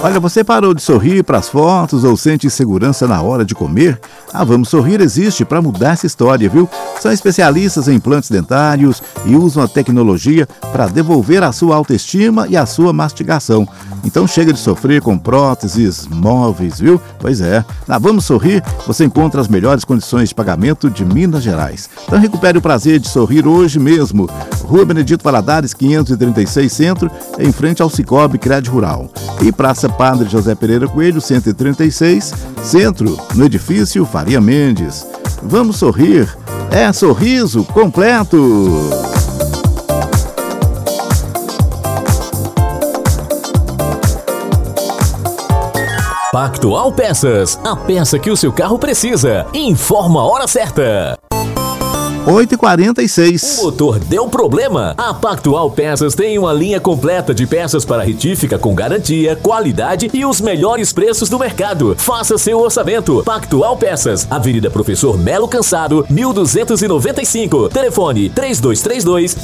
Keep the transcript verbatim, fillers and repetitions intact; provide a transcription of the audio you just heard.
Olha, você parou de sorrir para as fotos ou sente insegurança na hora de comer? A Vamos Sorrir existe para mudar essa história, viu? São especialistas em implantes dentários e usam a tecnologia para devolver a sua autoestima e a sua mastigação. Então chega de sofrer com próteses móveis, viu? Pois é, na Vamos Sorrir você encontra as melhores condições de pagamento de Minas Gerais. Então recupere o prazer de sorrir hoje mesmo. Rua Benedito Valadares, quinhentos e trinta e seis Centro, em frente ao Cicobi Crédito Rural. E Praça Padre José Pereira Coelho, cento e trinta e seis, Centro, no edifício Faria Mendes. Vamos sorrir, é sorriso completo! Pactual Peças, a peça que o seu carro precisa. Informa a hora certa. oito e quarenta e seis. O motor deu problema? A Pactual Peças tem uma linha completa de peças para retífica com garantia, qualidade e os melhores preços do mercado. Faça seu orçamento. Pactual Peças, Avenida Professor Melo Cansado, mil duzentos e noventa e cinco. Telefone três dois três dois